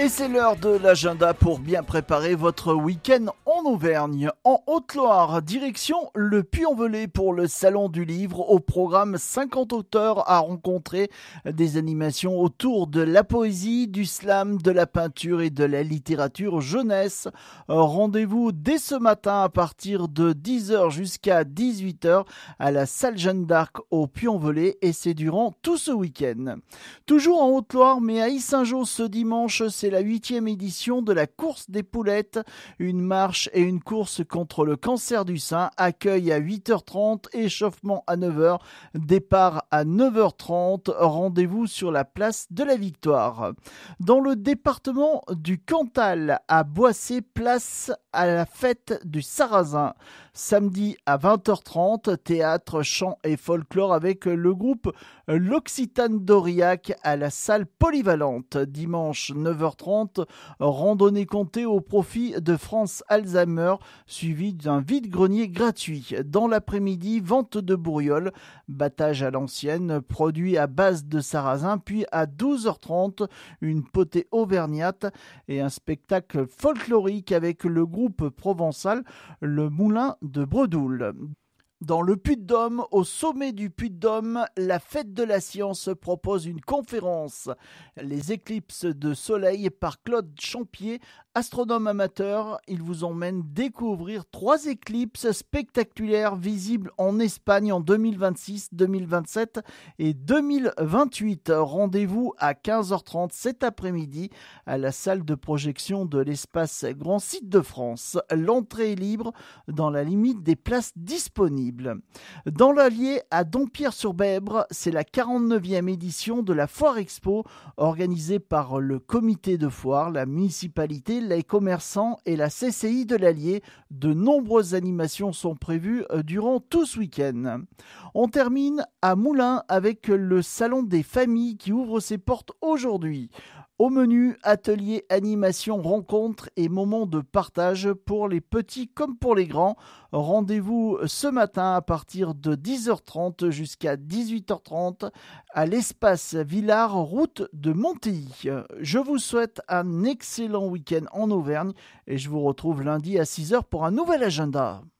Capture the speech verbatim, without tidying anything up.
Et c'est l'heure de l'agenda pour bien préparer votre week-end en Auvergne. En Haute-Loire, direction le Puy-en-Velay pour le Salon du Livre. Au programme, cinquante auteurs à rencontrer, des animations autour de la poésie, du slam, de la peinture et de la littérature jeunesse. Rendez-vous dès ce matin à partir de dix heures jusqu'à dix-huit heures à la salle Jeanne d'Arc au Puy-en-Velay et c'est durant tout ce week-end. Toujours en Haute-Loire, mais à Yssingeaux ce dimanche, c'est la huitième édition de la course des poulettes. Une marche et une course contre le cancer du sein. Accueil à huit heures trente, échauffement à neuf heures, départ à neuf heures trente. Rendez-vous sur la place de la Victoire. Dans le département du Cantal, à Boissé, place à la fête du Sarrasin. Samedi à vingt heures trente, théâtre, chant et folklore avec le groupe L'Occitane d'Aurillac à la salle polyvalente. Dimanche neuf heures trente, randonnée comptée au profit de France Alzheimer, suivi d'un vide-grenier gratuit. Dans l'après-midi, vente de bourriole, battage à l'ancienne, produit à base de sarrasin, puis à douze heures trente, une potée auvergnate et un spectacle folklorique avec le groupe provençal Le Moulin de Bredoul. Dans le Puy-de-Dôme, au sommet du Puy-de-Dôme, la Fête de la Science propose une conférence. Les éclipses de soleil par Claude Champier, astronome amateur. Il vous emmène découvrir trois éclipses spectaculaires visibles en Espagne en deux mille vingt-six, deux mille vingt-sept et deux mille vingt-huit. Rendez-vous à quinze heures trente cet après-midi à la salle de projection de l'espace Grand Site de France. L'entrée est libre dans la limite des places disponibles. Dans l'Allier, à Dompierre-sur-Bèbre, c'est la quarante-neuvième édition de la Foire Expo organisée par le comité de foire, la municipalité, les commerçants et la C C I de l'Allier. De nombreuses animations sont prévues durant tout ce week-end. On termine à Moulins avec le Salon des familles qui ouvre ses portes aujourd'hui. Au menu, ateliers, animations, rencontres et moments de partage pour les petits comme pour les grands. Rendez-vous ce matin à partir de dix heures trente jusqu'à dix-huit heures trente à l'espace Villars, route de Montilly. Je vous souhaite un excellent week-end en Auvergne et je vous retrouve lundi à six heures pour un nouvel agenda.